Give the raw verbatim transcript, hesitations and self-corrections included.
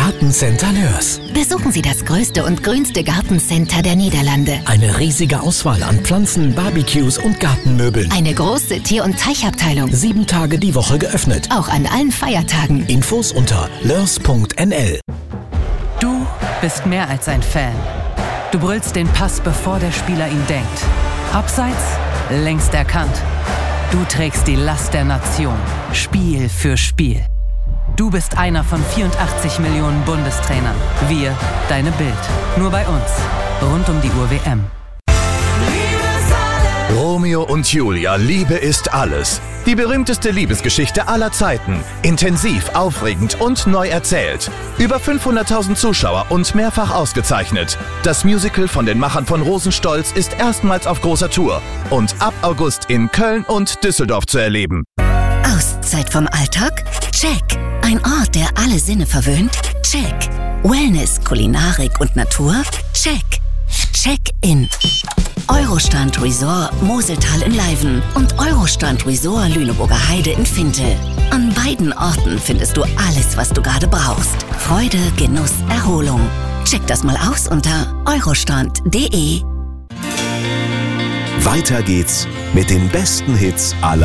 Gartencenter Lörs. Besuchen Sie das größte und grünste Gartencenter der Niederlande. Eine riesige Auswahl an Pflanzen, Barbecues und Gartenmöbeln. Eine große Tier- und Teichabteilung. Sieben Tage die Woche geöffnet. Auch an allen Feiertagen. Infos unter lörs punkt n l. Du bist mehr als ein Fan. Du brüllst den Pass, bevor der Spieler ihn denkt. Abseits, längst erkannt. Du trägst die Last der Nation, Spiel für Spiel. Du bist einer von vierundachtzig Millionen Bundestrainern. Wir, deine Bild. Nur bei uns. Rund um die Uhr W M. Romeo und Julia, Liebe ist alles. Die berühmteste Liebesgeschichte aller Zeiten. Intensiv, aufregend und neu erzählt. Über fünfhunderttausend Zuschauer und mehrfach ausgezeichnet. Das Musical von den Machern von Rosenstolz ist erstmals auf großer Tour und ab August in Köln und Düsseldorf zu erleben. Auszeit vom Alltag? Check. Ein Ort, der alle Sinne verwöhnt? Check. Wellness, Kulinarik und Natur? Check. Check-in. Eurostrand Resort Moseltal in Leiven und Eurostrand Resort Lüneburger Heide in Fintel. An beiden Orten findest du alles, was du gerade brauchst. Freude, Genuss, Erholung. Check das mal aus unter eurostrand punkt de. Weiter geht's mit den besten Hits aller